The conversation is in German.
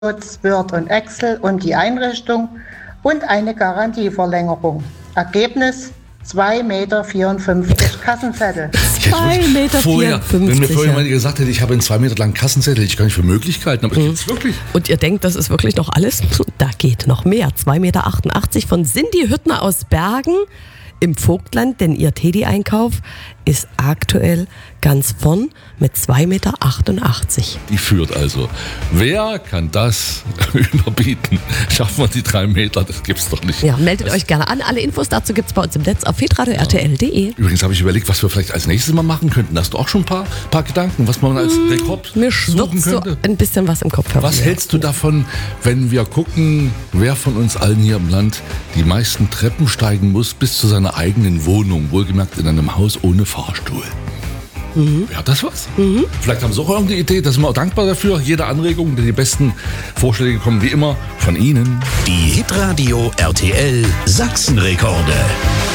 Word und Excel und die Einrichtung und eine Garantieverlängerung. Ergebnis 2,54 Meter Kassenzettel. 2,54 Meter. Wenn mir vorher jemand gesagt hätte, ich habe einen 2 Meter langen Kassenzettel, ich gar nicht für möglich gehalten, aber gibt's wirklich. Und ihr denkt, das ist wirklich noch alles? Da geht noch mehr. 2,88 Meter von Cindy Hüttner aus Bergen im Vogtland, denn ihr Teddy-Einkauf ist aktuell ganz vorn mit 2,88 Meter. Die führt also. Wer kann das überbieten? Schaffen wir die 3 Meter? Das gibt's doch nicht. Ja, meldet euch gerne an. Alle Infos dazu gibt's bei uns im Netz auf hitradio.rtl.de. Übrigens habe ich überlegt, was wir vielleicht als nächstes mal machen könnten. Hast du auch schon ein paar Gedanken, was man als Rekord Mir suchen schwirrt könnte? so ein bisschen was im Kopf herum. Was hältst du davon, wenn wir gucken, wer von uns allen hier im Land die meisten Treppen steigen muss bis zu seiner eigenen Wohnung, wohlgemerkt in einem Haus ohne Fahrstuhl? Wäre das was? Vielleicht haben Sie auch irgendeine Idee, da sind wir auch dankbar dafür. Jede Anregung, die besten Vorschläge kommen wie immer von Ihnen. Die Hitradio RTL Sachsenrekorde.